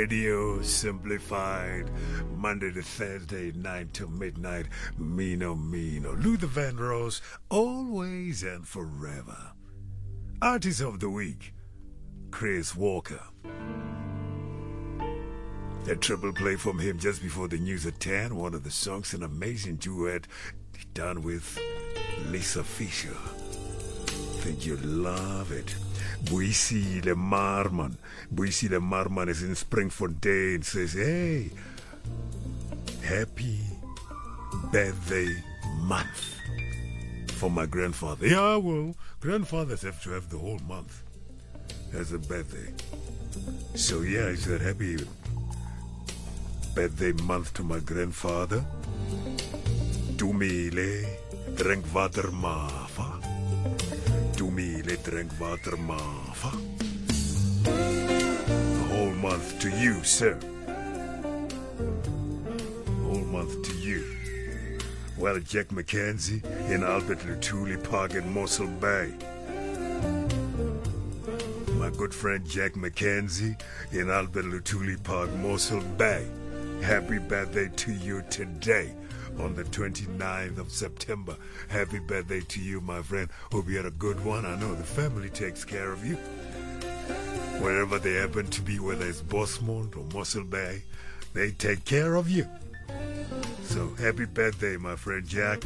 Radio Simplified, Monday to Thursday, 9 to midnight. Mino. Luther Vandross, always and forever. Artist of the Week, Chris Walker. A triple play from him just before the news at 10. One of the songs, an amazing duet done with Lisa Fisher. Think you'd love it. Boisile Marman. Boisile Marman is in Springfontein. Says, hey, happy birthday month for my grandfather. Yeah, well, grandfathers have to have the whole month as a birthday. So yeah, he said happy birthday month to my grandfather. Dumile, drink water mafa. Dumile, drink water mafa. A whole month to you, sir. A whole month to you. Well, Jack McKenzie in Albert Lutuli Park in Mossel Bay. My good friend Jack McKenzie in Albert Lutuli Park, Mossel Bay. Happy birthday to you today on the 29th of September. Happy birthday to you, my friend. Hope you had a good one. I know the family takes care of you. Wherever they happen to be, whether it's Bosmont or Mossel Bay, they take care of you. So happy birthday, my friend Jack.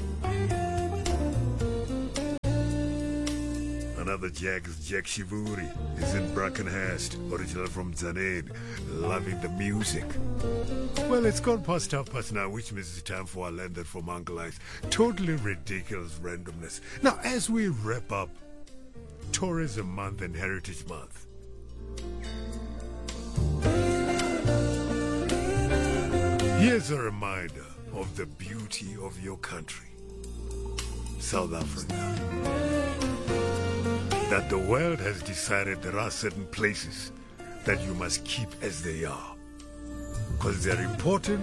Another Jack is Jack Shivuri. He's in Brackenhurst, original from Zaned, loving the music. Well, it's gone past 12:30 now, which means it's time for our Landed from Uncle Ice. Totally ridiculous randomness. Now, as we wrap up Tourism Month and Heritage Month, here's a reminder of the beauty of your country, South Africa. That the world has decided there are certain places that you must keep as they are. Because they're important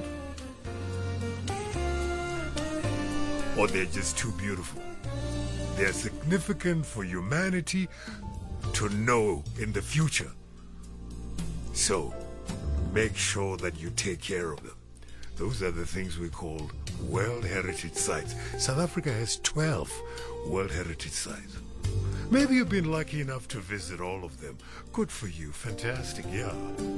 or they're just too beautiful. They're significant for humanity to know in the future. So make sure that you take care of them. Those are the things we call World Heritage Sites. South Africa has 12 World Heritage Sites. Maybe you've been lucky enough to visit all of them. Good for you. Fantastic, yeah.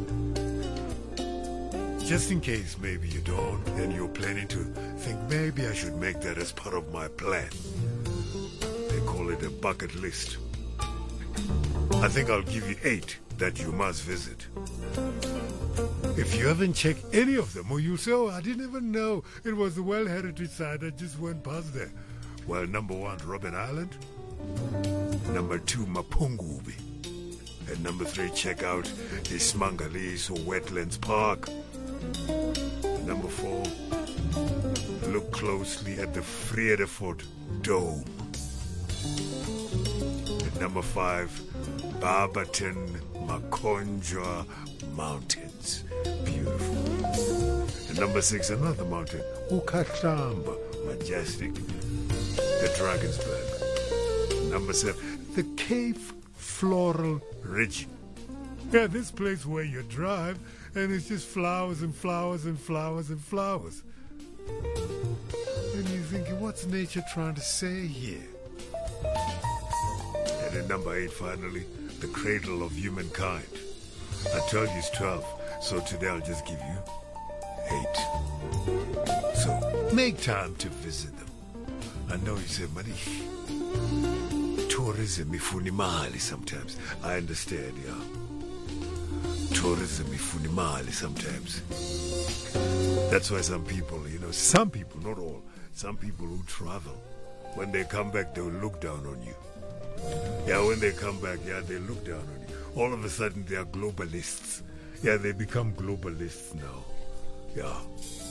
Just in case maybe you don't and you're planning to think maybe I should make that as part of my plan. They call it a bucket list. I think I'll give you 8 that you must visit. If you haven't checked any of them, or you'll say, oh, I didn't even know it was the World Heritage Site, I just went past there. Well, number 1, Robben Island. Number 2, Mapungubi. And number 3, check out the Ismangaliso Wetlands Park. Number 4, look closely at the Vredefort Dome. And number 5, Barberton Makonjwa Mountains. Beautiful. And number 6, another mountain, Ukahlamba, majestic. The Drakensberg. Number 7, the Cape Floral Region. Yeah, this place where you drive and it's just flowers and flowers and flowers and flowers. And you're thinking, what's nature trying to say here? And then number 8, finally, the Cradle of Humankind. I told you it's 12, so today I'll just give you 8. So make time to visit them. I know you say, Manish, tourism ifuna imali sometimes. I understand, yeah. Tourism ifuna imali sometimes. That's why some people, some people, not all, some people who travel, when they come back, they'll look down on you. Yeah, when they come back, yeah, they look down on you. All of a sudden, they are globalists. Yeah, they become globalists now. Yeah.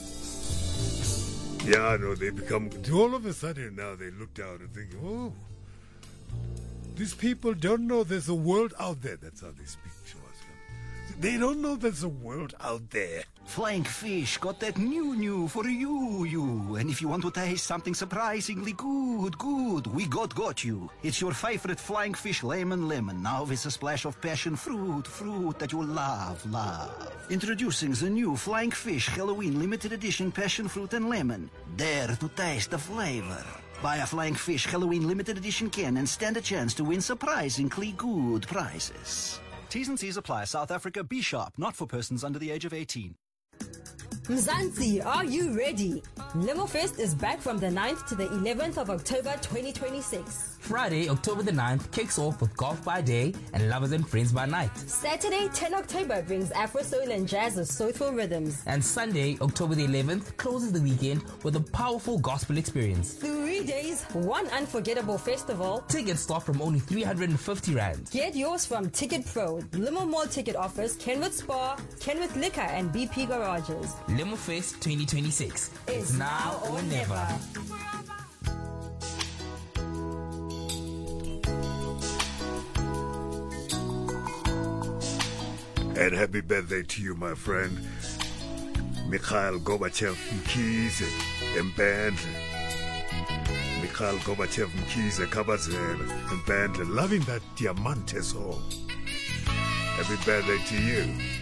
Yeah, no, they become... All of a sudden now, they look down and think, oh, these people don't know there's a world out there. That's how they speak to us. They don't know there's a world out there. Flying Fish got that new for you. And if you want to taste something surprisingly good, we got you. It's your favorite Flying Fish lemon. Now with a splash of passion fruit that you love. Introducing the new Flying Fish Halloween limited edition passion fruit and lemon. Dare to taste the flavor. Buy a Flying Fish Halloween limited edition can and stand a chance to win surprisingly good prizes. T's and C's apply. South Africa, be sharp, not for persons under the age of 18. Mzansi, are you ready? LimoFest is back from the 9th to the 11th of October 2026. Friday, October the 9th kicks off with Golf by Day and Lovers and Friends by Night. Saturday, 10 October brings Afro Soul and Jazz with Soulful Rhythms. And Sunday, October the 11th closes the weekend with a powerful gospel experience. 3 days, one unforgettable festival. Tickets start from only 350 Rand. Get yours from Ticket Pro, Limo Mall Ticket Office, Kenwood Spa, Kenwood Liquor and BP Garages. LimoFest 2026. It's now or never. And happy birthday to you, my friend. Mikhail Gorbachev Mkhize Mbandle. Mikhail Gorbachev Mkhize Kabazela Mbandle. Loving that Diamante song. Happy birthday to you.